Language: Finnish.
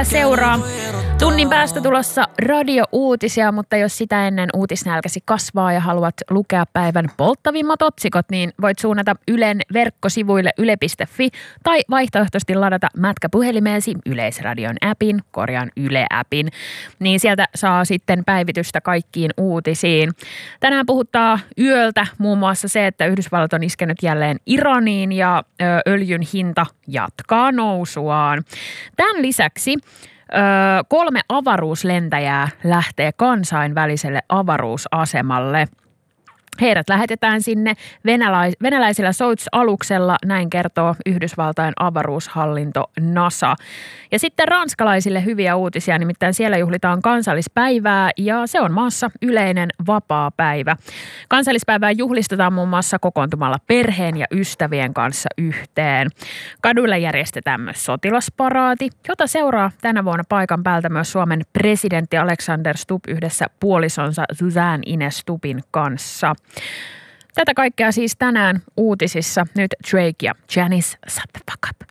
vielä seuraa. Tunnin päästä tulossa radio-uutisia, mutta jos sitä ennen uutisnälkäsi kasvaa ja haluat lukea päivän polttavimmat otsikot, niin voit suunnata Ylen verkkosivuille yle.fi tai vaihtoehtoisesti ladata mätkäpuhelimeesi Yleisradion Yle-appin. Niin sieltä saa sitten päivitystä kaikkiin uutisiin. Tänään puhuttaa yöltä muun muassa se, että Yhdysvallat on iskenyt jälleen Iraniin ja öljyn hinta jatkaa nousuaan. Tämän lisäksi 3 avaruuslentäjää lähtee kansainväliselle avaruusasemalle. Heidät lähetetään sinne venäläisellä Soyuz-aluksella, näin kertoo Yhdysvaltain avaruushallinto NASA. Ja sitten ranskalaisille hyviä uutisia, nimittäin siellä juhlitaan kansallispäivää ja se on maassa yleinen vapaa päivä. Kansallispäivää juhlistetaan muun muassa kokoontumalla perheen ja ystävien kanssa yhteen. Kaduilla järjestetään myös sotilasparaati, jota seuraa tänä vuonna paikan päältä myös Suomen presidentti Alexander Stubb yhdessä puolisonsa Suzanne Ines Stubbin kanssa. Tätä kaikkea siis tänään uutisissa. Nyt Drake ja Janice, Shut the Fuck Up.